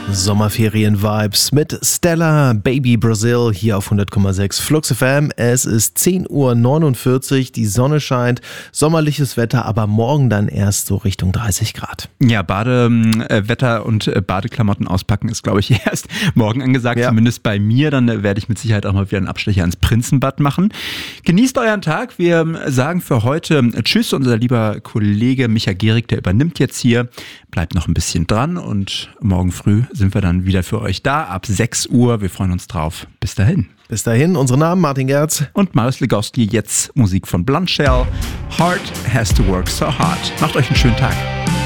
Sommerferien-Vibes mit Stella Baby Brazil hier auf 100,6 Flux FM. Es ist 10:49 Uhr, die Sonne scheint, sommerliches Wetter, aber morgen dann erst so Richtung 30 Grad. Ja, Badewetter und Badeklamotten auspacken ist, glaube ich, erst morgen angesagt, zumindest bei mir. Dann werde ich mit Sicherheit auch mal wieder einen Abstecher ins Prinzenbad machen. Genießt euren Tag. Wir sagen für heute Tschüss. Unser lieber Kollege Micha Gehrig, der übernimmt jetzt hier. Bleibt noch ein bisschen dran und morgen früh sind wir dann wieder für euch da, ab 6 Uhr. Wir freuen uns drauf. Bis dahin. Bis dahin, unsere Namen Martin Gerz und Marius Legowski. Jetzt Musik von Blondshell. Heart has to work so hard. Macht euch einen schönen Tag.